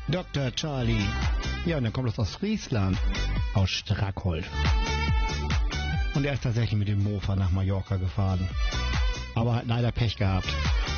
Dr. Charlie. Ja, und dann kommt das aus Friesland, aus Strackholt. Und er ist tatsächlich mit dem Mofa nach Mallorca gefahren. Aber hat leider Pech gehabt.